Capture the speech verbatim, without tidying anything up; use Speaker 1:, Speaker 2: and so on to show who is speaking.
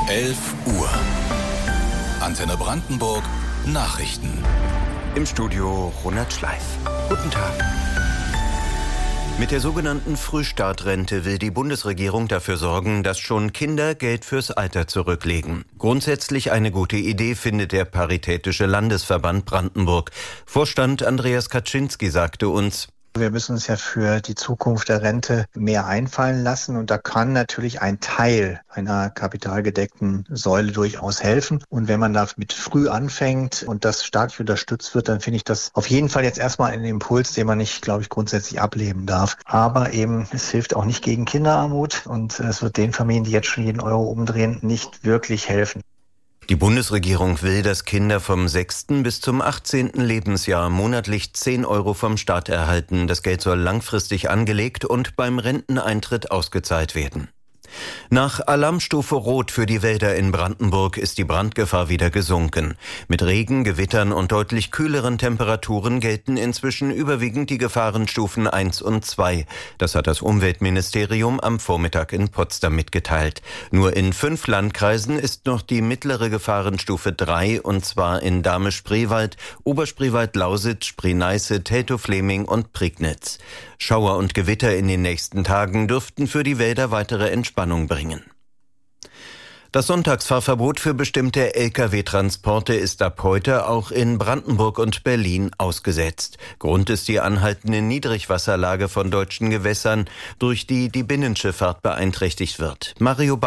Speaker 1: elf Uhr. Antenne Brandenburg Nachrichten.
Speaker 2: Im Studio Ronald Schleif. Guten Tag. Mit der sogenannten Frühstartrente will die Bundesregierung dafür sorgen, dass schon Kinder Geld fürs Alter zurücklegen. Grundsätzlich eine gute Idee, findet der Paritätische Landesverband Brandenburg. Vorstand Andreas Kaczynski sagte uns:
Speaker 3: Wir müssen uns ja für die Zukunft der Rente mehr einfallen lassen, und da kann natürlich ein Teil einer kapitalgedeckten Säule durchaus helfen. Und wenn man damit früh anfängt und das staatlich unterstützt wird, dann finde ich das auf jeden Fall jetzt erstmal ein Impuls, den man nicht, glaube ich, grundsätzlich ablehnen darf. Aber eben, es hilft auch nicht gegen Kinderarmut, und es wird den Familien, die jetzt schon jeden Euro umdrehen, nicht wirklich helfen.
Speaker 2: Die Bundesregierung will, dass Kinder vom sechsten bis zum achtzehnten Lebensjahr monatlich zehn Euro vom Staat erhalten. Das Geld soll langfristig angelegt und beim Renteneintritt ausgezahlt werden. Nach Alarmstufe Rot für die Wälder in Brandenburg ist die Brandgefahr wieder gesunken. Mit Regen, Gewittern und deutlich kühleren Temperaturen gelten inzwischen überwiegend die Gefahrenstufen eins und zwei. Das hat das Umweltministerium am Vormittag in Potsdam mitgeteilt. Nur in fünf Landkreisen ist noch die mittlere Gefahrenstufe drei, und zwar in Dahme-Spreewald, Oberspreewald-Lausitz, Spree-Neiße, Teltow-Fleming und Prignitz. Schauer und Gewitter in den nächsten Tagen dürften für die Wälder weitere Entspannung bringen. Das Sonntagsfahrverbot für bestimmte L K W-Transporte ist ab heute auch in Brandenburg und Berlin ausgesetzt. Grund ist die anhaltende Niedrigwasserlage von deutschen Gewässern, durch die die Binnenschifffahrt beeinträchtigt wird. Mario